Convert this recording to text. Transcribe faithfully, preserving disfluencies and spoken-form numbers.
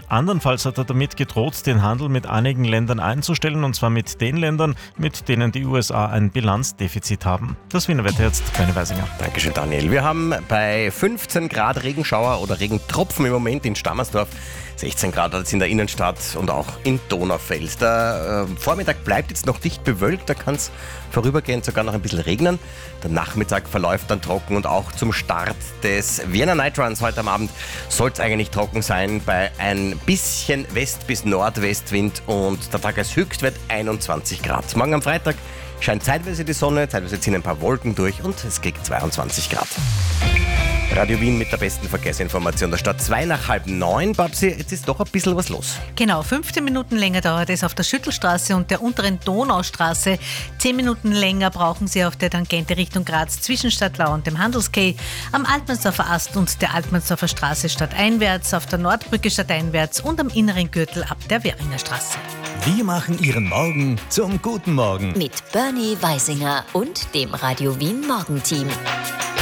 Andernfalls hat er damit gedroht, den Handel mit einigen Ländern einzustellen, und zwar mit den Ländern, mit denen die U S A ein Bilanzdefizit haben. Das Wiener Wetter jetzt, Bernie Weisinger. Dankeschön, Daniel. Wir haben bei fünfzehn Grad Regenschauer oder Regentropfen im Moment in Stammersdorf. sechzehn Grad hat es in der Innenstadt und auch in Donaufeld. Der äh, Vormittag bleibt jetzt noch dicht bewölkt, da kann es vorübergehend sogar noch ein bisschen regnen. Der Nachmittag verläuft dann trocken und auch zum Start des Vienna Night Runs heute am Abend soll es eigentlich trocken sein bei ein bisschen West- bis Nordwestwind und der Tageshöchstwert einundzwanzig Grad. Morgen am Freitag scheint zeitweise die Sonne, teilweise ziehen ein paar Wolken durch und es kriegt zweiundzwanzig Grad. Radio Wien mit der besten Verkehrsinformation der Stadt. Zwei nach halb neun, Babsi, jetzt ist doch ein bisschen was los. Genau, fünfzehn Minuten länger dauert es auf der Schüttelstraße und der unteren Donaustraße. Zehn Minuten länger brauchen Sie auf der Tangente Richtung Graz zwischen Stadtlau und dem Handelskay. Am Altmannsdorfer Ast und der Altmannsdorfer Straße stadteinwärts, auf der Nordbrücke stadteinwärts und am inneren Gürtel ab der Währinger Straße. Wir machen Ihren Morgen zum guten Morgen. Mit Bernie Weisinger und dem Radio Wien Morgenteam.